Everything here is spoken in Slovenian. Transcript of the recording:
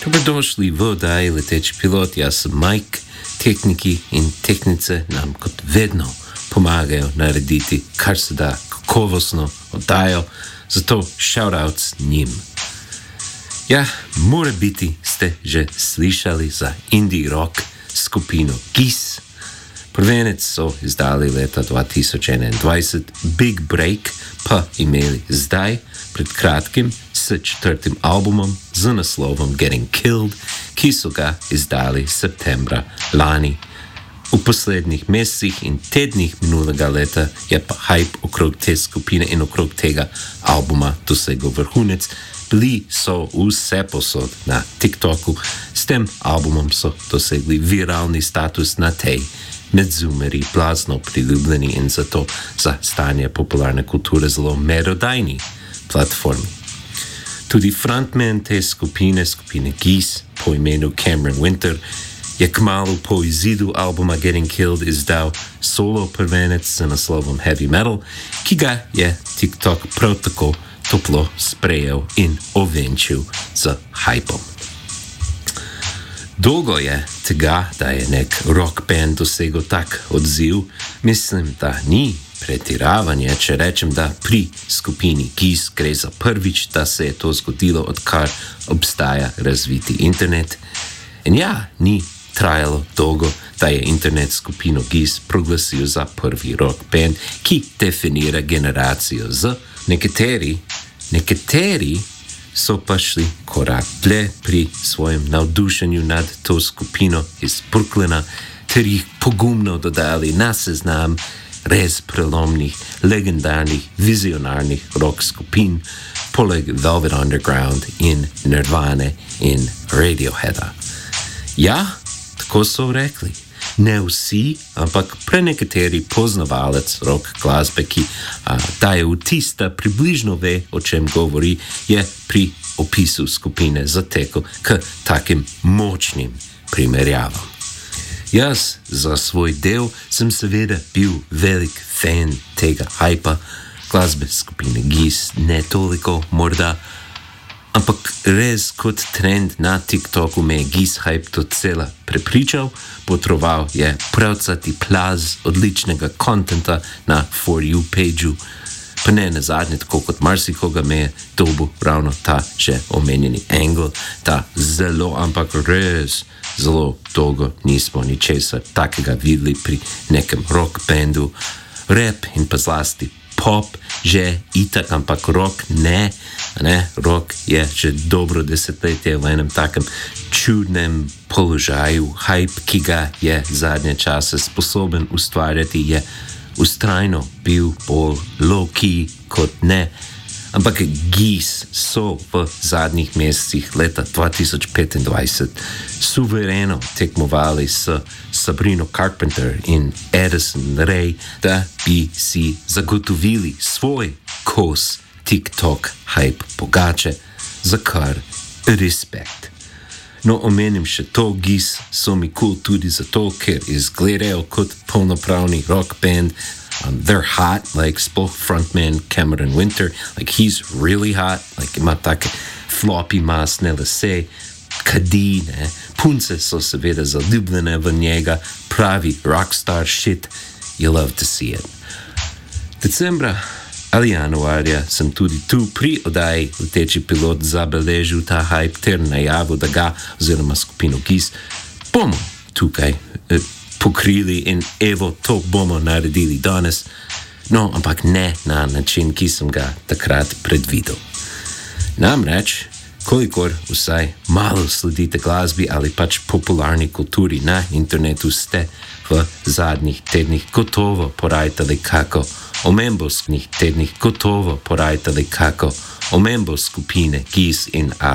Dobrodošli v oddaji Leteči pilot, jaz sem Mike. Tehniki in tehnice nam kot vedno pomagajo narediti kar se da kakovostno oddajo, zato shoutouts njim. Ja, mora biti ste že slišali za indie rock skupino Geese. Prvenec so izdali leta 2021, Big Break pa imeli zdaj, pred kratkim, s četrtim albumom z naslovom Getting Killed, ki so ga izdali septembra lani. V poslednjih mesecih in tednih minulega leta je pa hype okrog te skupine in okrog tega albuma dosegel vrhunec. Bili so vse posod na TikToku, s tem albumom so dosegli viralni status na tej med zoomeri blazno priljubljeni in zato za stanje popularne kulture zelo merodajni platformi. Tudi frontman te skupine Geese po imenu Cameron Winter je kmalu po izidu albuma Getting Killed izdal solo prvenec z naslovom Heavy Metal, ki ga je TikTok prav tako toplo sprejel in ovenčil z hypom. Dolgo je tega, da je nek rock band dosegel tak odziv. Mislim, da ni pretiravanje, če rečem, da pri skupini Geese gre za prvič, da se je to zgodilo, odkar obstaja razviti internet. In ja, ni trajalo dolgo, da je internet skupino Geese proglasil za prvi rock band, ki definira generacijo Z. Nekateri so pa šli korak dlje pri svojem navdušenju nad to skupino iz Brooklyna ter jih pogumno dodali na seznam res prelomnih, legendarnih, vizionarnih rock skupin, poleg Velvet Underground in Nirvane in Radioheada. Ja, tako so rekli. Ne vsi, ampak prenekateri poznavalec rock glasbe, ki daje vtis, da približno ve, o čem govori, je pri opisu skupine zatekel k takim močnim primerjavam. Jaz za svoj del sem seveda bil velik fan tega hypa, glasbe skupine Geese ne toliko morda, ampak res kot trend na TikToku me je Geese hype docela prepričal, potroval je pravcati plaz odličnega kontenta na For You pageu, pa ne nazadnje, tako kot marsikoga me je dobil ravno ta že omenjeni angle, ta zelo, ampak res zelo dolgo nismo ničesar takega videli pri nekem rock bandu, rap in pa zlasti pop že itak, ampak rock ne, rock je že dobro desetletje v enem takem čudnem položaju. Hype, ki ga je zadnje čase sposoben ustvarjati, je ustrajno bil bolj low-key kot ne, ampak Geese so v zadnjih mesecih leta 2025 suvereno tekmovali s Sabrina Carpenter in Addison Rae, da bi si zagotovili svoj kos TikTok hype pogače, za kar respekt. No, omenim še to, Geese so mi cool tudi zato, ker izgledajo kot polnopravni rock band. They're hot, like sploh frontman Cameron Winter, like he's really hot, like ima take floppy masne lase, kadi, ne, punce so seveda zaljubljene v njega, pravi rockstar shit, you love to see it. Decembra ali januarja sem tudi tu pri oddaji Leteči pilot zabeležil ta hype ter najavil, da ga oziroma skupino Geese bomo tukaj pokrili in evo, to bomo naredili danes, no, ampak ne na način, ki sem ga takrat predvidel. Namreč, kolikor vsaj malo sledite glasbi ali pač popularni kulturi na internetu, ste v zadnjih tednih gotovo porajtali kako omembo skupine Geese in